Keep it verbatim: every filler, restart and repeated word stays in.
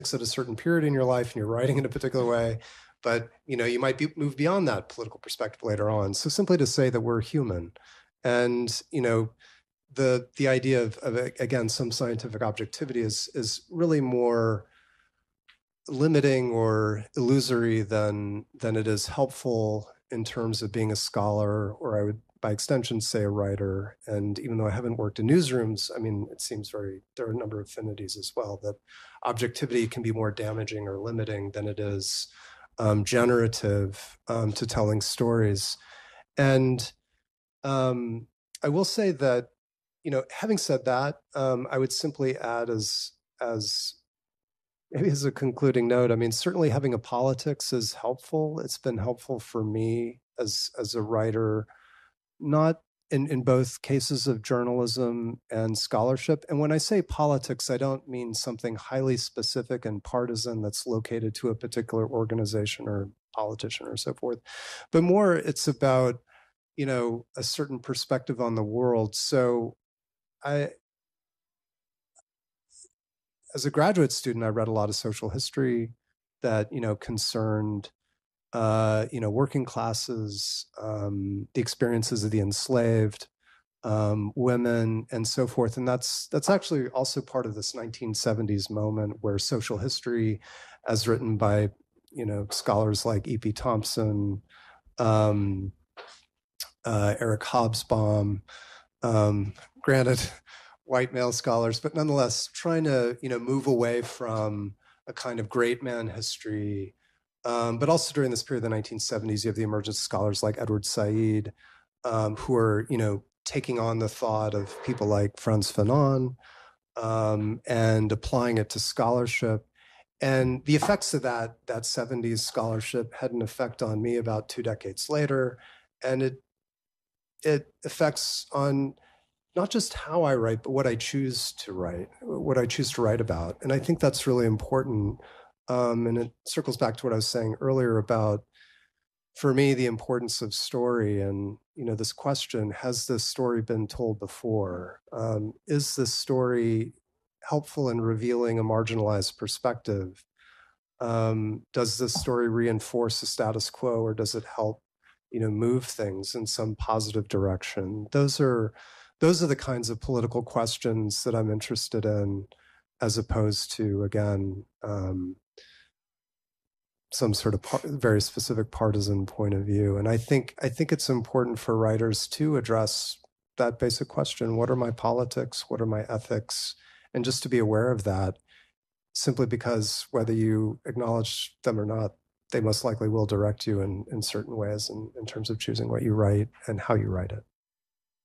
at a certain period in your life and you're writing in a particular way, but you know, you might be, move beyond that political perspective later on. So simply to say that we're human, and you know, the the idea of, of again, some scientific objectivity is is really more limiting or illusory than than it is helpful in terms of being a scholar, or I would by extension say a writer. And even though I haven't worked in newsrooms, I mean, it seems very, there are a number of affinities as well, that objectivity can be more damaging or limiting than it is um, generative um, to telling stories. And um, I will say that, you know, having said that, um, I would simply add as, as maybe as a concluding note, I mean, certainly having a politics is helpful. It's been helpful for me as, as a writer, not in, in both cases of journalism and scholarship. And when I say politics, I don't mean something highly specific and partisan that's located to a particular organization or politician or so forth, but more it's about, you know, a certain perspective on the world. So I, as a graduate student, I read a lot of social history that, you know, concerned Uh, you know, working classes, um, the experiences of the enslaved, um, women, and so forth. And that's that's actually also part of this nineteen seventies moment where social history, as written by, you know, scholars like E P Thompson, um, uh, Eric Hobsbawm, um, granted, white male scholars, but nonetheless trying to, you know, move away from a kind of great man history. Um, but also during this period of the nineteen seventies, you have the emergence of scholars like Edward Said, um, who are, you know, taking on the thought of people like Frantz Fanon um, and applying it to scholarship. And the effects of that, that seventies scholarship had an effect on me about two decades later. And it, it affects on not just how I write, but what I choose to write, what I choose to write about. And I think that's really important. Um, and it circles back to what I was saying earlier about, for me, the importance of story. And, you know, this question, has this story been told before? Um, is this story helpful in revealing a marginalized perspective? Um, does this story reinforce the status quo, or does it help, you know, move things in some positive direction? Those are, those are the kinds of political questions that I'm interested in, as opposed to, again, um, some sort of par- very specific partisan point of view. And I think I think it's important for writers to address that basic question: what are my politics? What are my ethics? And just to be aware of that, simply because whether you acknowledge them or not, they most likely will direct you in, in certain ways in, in terms of choosing what you write and how you write it.